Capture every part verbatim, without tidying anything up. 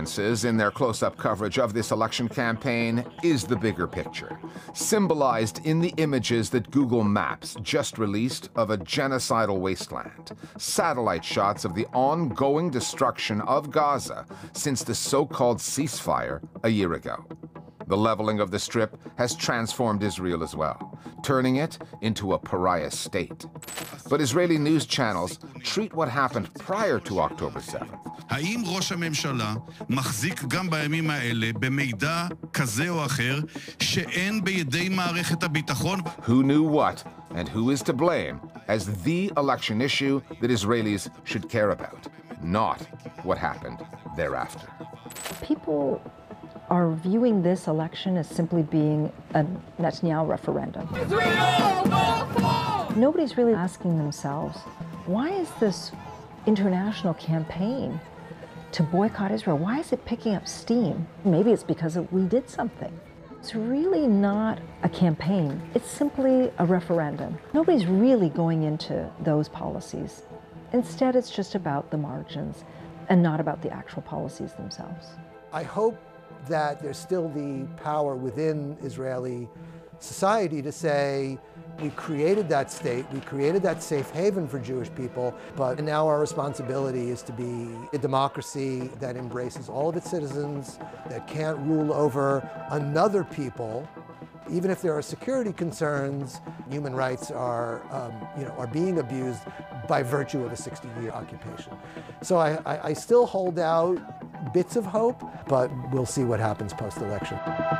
differences in their close-up coverage of this election campaign is the bigger picture, symbolized in the images that Google Maps just released of a genocidal wasteland, satellite shots of the ongoing destruction of Gaza since the so-called ceasefire a year ago. The leveling of the Strip has transformed Israel as well, turning it into a pariah state. But Israeli news channels treat what happened prior to October seventh. האם ראש הממשלה מחזיק גם בימים האלה במידע כזה או אחר שאין בידי מערכת הביטחון? Who knew what and who is to blame as the election issue that Israelis should care about, not what happened thereafter. People are viewing this election as simply being a Netanyahu referendum. Nobody's really asking themselves, why is this international campaign to boycott Israel, why is it picking up steam? Maybe it's because we did something. It's really not a campaign. It's simply a referendum. Nobody's really going into those policies. Instead, it's just about the margins and not about the actual policies themselves. I hope that there's still the power within Israeli society to say, we created that state, we created that safe haven for Jewish people, but now our responsibility is to be a democracy that embraces all of its citizens, that can't rule over another people. Even if there are security concerns, human rights are, um, you know, are being abused by virtue of a sixty-year occupation. So I, I, I still hold out bits of hope, but we'll see what happens post-election.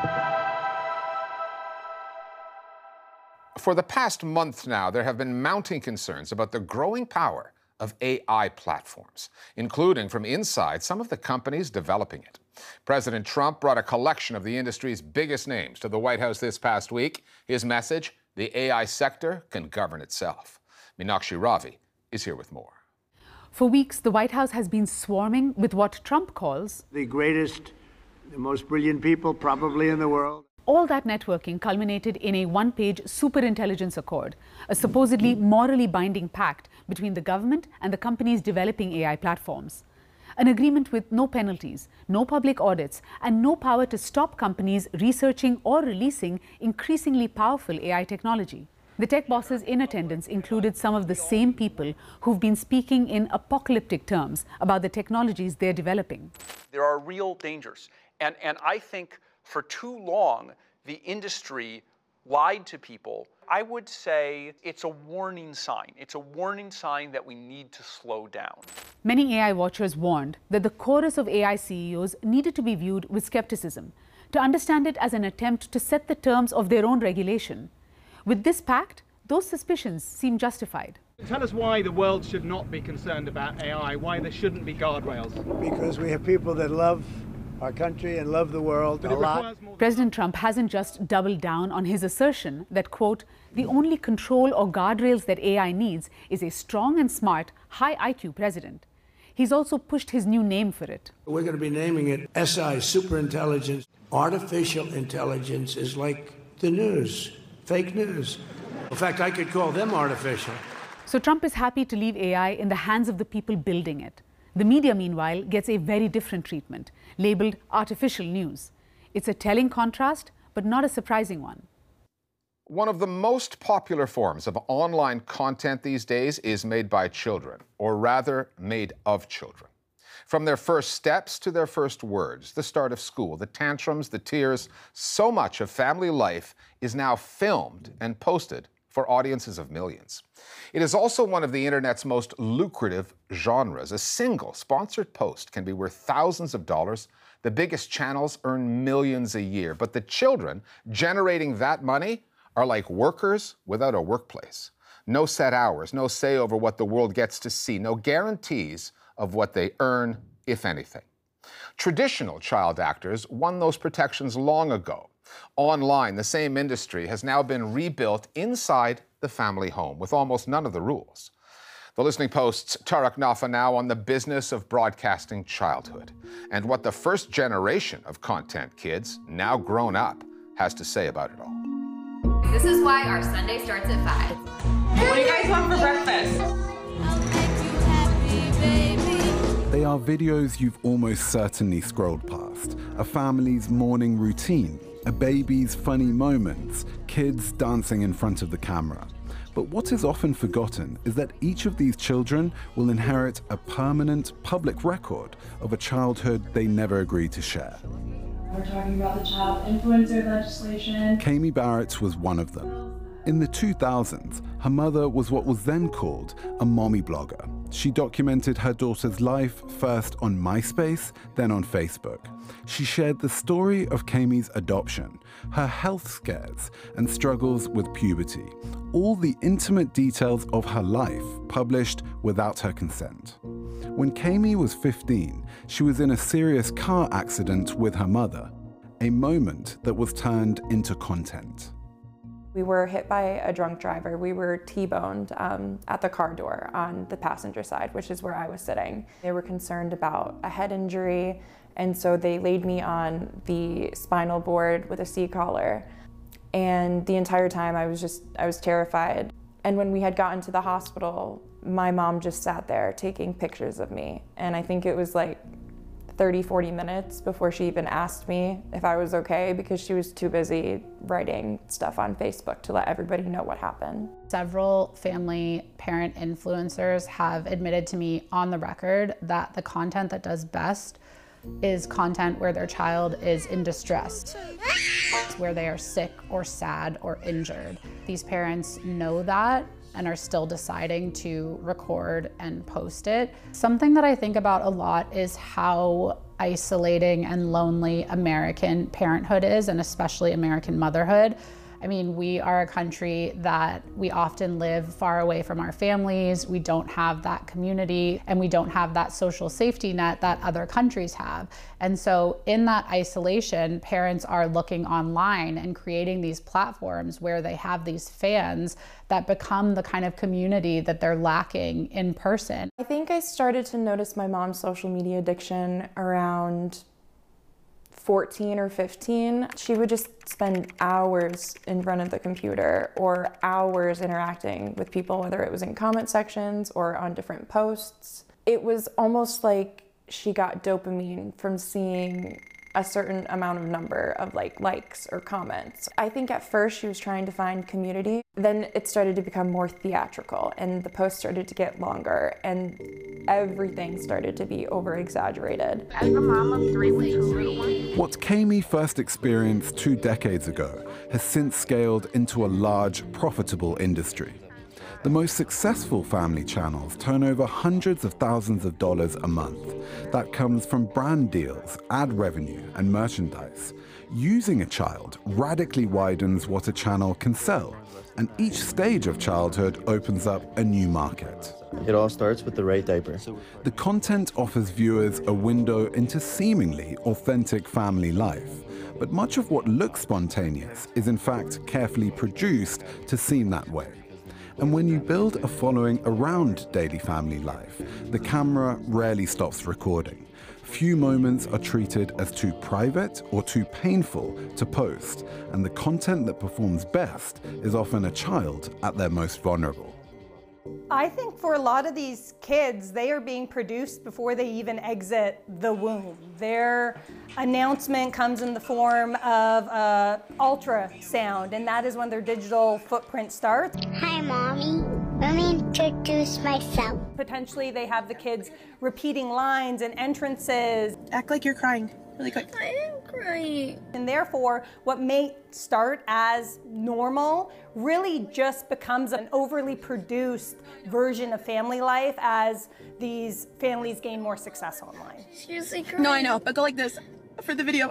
For the past month now, there have been mounting concerns about the growing power of A I platforms, including from inside some of the companies developing it. President Trump brought a collection of the industry's biggest names to the White House this past week. His message, the A I sector can govern itself. Meenakshi Ravi is here with more. For weeks, the White House has been swarming with what Trump calls the greatest, the most brilliant people probably in the world. All that networking culminated in a one-page superintelligence accord, a supposedly morally binding pact between the government and the companies developing A I platforms. An agreement with no penalties, no public audits, and no power to stop companies researching or releasing increasingly powerful A I technology. The tech bosses in attendance included some of the same people who've been speaking in apocalyptic terms about the technologies they're developing. There are real dangers, and, and I think for too long, the industry lied to people. I would say it's a warning sign. It's a warning sign that we need to slow down. Many A I watchers warned that the chorus of A I C E Os needed to be viewed with skepticism, to understand it as an attempt to set the terms of their own regulation. With this pact, those suspicions seem justified. Tell us why the world should not be concerned about A I, why there shouldn't be guardrails. Because we have people that love our country and love the world a lot. President Trump hasn't just doubled down on his assertion that, quote, the only control or guardrails that A I needs is a strong and smart, high I Q president. He's also pushed his new name for it. We're going to be naming it S I, superintelligence. Artificial intelligence is like the news, fake news. In fact, I could call them artificial. So Trump is happy to leave A I in the hands of the people building it. The media, meanwhile, gets a very different treatment, labeled artificial news. It's a telling contrast, but not a surprising one. One of the most popular forms of online content these days is made by children, or rather, made of children. From their first steps to their first words, the start of school, the tantrums, the tears, so much of family life is now filmed and posted for audiences of millions. It is also one of the internet's most lucrative genres. A single sponsored post can be worth thousands of dollars. The biggest channels earn millions a year, but the children generating that money are like workers without a workplace. No set hours, no say over what the world gets to see, no guarantees of what they earn, if anything. Traditional child actors won those protections long ago. Online, the same industry has now been rebuilt inside the family home with almost none of the rules. The Listening Post's Tarek Nafa now on the business of broadcasting childhood and what the first generation of content kids, now grown up, has to say about it all. This is why our Sunday starts at five. What do you guys want for breakfast? They are videos you've almost certainly scrolled past. A family's morning routine, a baby's funny moments, kids dancing in front of the camera. But what is often forgotten is that each of these children will inherit a permanent public record of a childhood they never agreed to share. We're talking about the child influencer legislation. Kami Barrett was one of them. In the two thousands, her mother was what was then called a mommy blogger. She documented her daughter's life first on MySpace, then on Facebook. She shared the story of Kami's adoption, her health scares, and struggles with puberty. All the intimate details of her life published without her consent. When Kami was fifteen, she was in a serious car accident with her mother, a moment that was turned into content. We were hit by a drunk driver. We were T-boned um, at the car door on the passenger side, which is where I was sitting. They were concerned about a head injury, and so they laid me on the spinal board with a C-collar. And the entire time I was just, I was terrified. And when we had gotten to the hospital, my mom just sat there taking pictures of me. And I think it was like thirty, forty minutes before she even asked me if I was okay, because she was too busy writing stuff on Facebook to let everybody know what happened. Several family parent influencers have admitted to me on the record that the content that does best is content where their child is in distress, where they are sick or sad or injured. These parents know that and are still deciding to record and post it. Something that I think about a lot is how isolating and lonely American parenthood is, and especially American motherhood. I mean, we are a country that we often live far away from our families. We don't have that community, and we don't have that social safety net that other countries have. And so in that isolation, parents are looking online and creating these platforms where they have these fans that become the kind of community that they're lacking in person. I think I started to notice my mom's social media addiction around fourteen or fifteen. She would just spend hours in front of the computer or hours interacting with people, whether it was in comment sections or on different posts. It was almost like she got dopamine from seeing a certain amount of number of like likes or comments. I think at first she was trying to find community. Then it started to become more theatrical, and the posts started to get longer, and everything started to be over-exaggerated. As a mom of three with two. What Kami first experienced two decades ago has since scaled into a large, profitable industry. The most successful family channels turn over hundreds of thousands of dollars a month. That comes from brand deals, ad revenue, and merchandise. Using a child radically widens what a channel can sell, and each stage of childhood opens up a new market. It all starts with the right diaper. The content offers viewers a window into seemingly authentic family life. But much of what looks spontaneous is in fact carefully produced to seem that way. And when you build a following around daily family life, the camera rarely stops recording. Few moments are treated as too private or too painful to post, and the content that performs best is often a child at their most vulnerable. I think for a lot of these kids, they are being produced before they even exit the womb. Their announcement comes in the form of uh, ultrasound, and that is when their digital footprint starts. Hi, Mommy. Let me introduce myself. Potentially, they have the kids repeating lines and entrances. Act like you're crying. Really quick. I am crying. And therefore, what may start as normal really just becomes an overly produced version of family life as these families gain more success online. Seriously crying. No, I know, but go like this for the video.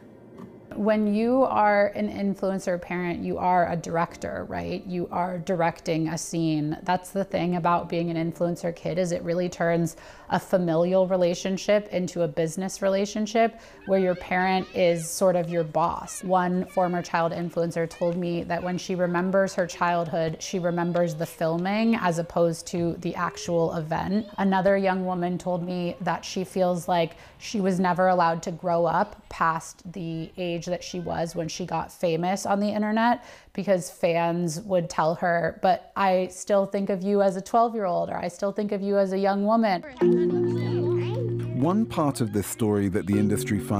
When you are an influencer parent, you are a director, right? You are directing a scene. That's the thing about being an influencer kid, is it really turns a familial relationship into a business relationship where your parent is sort of your boss. One former child influencer told me that when she remembers her childhood, she remembers the filming as opposed to the actual event. Another young woman told me that she feels like she was never allowed to grow up past the age that she was when she got famous on the internet, because fans would tell her, but I still think of you as a twelve year old, or I still think of you as a young woman. One part of this story that the industry finds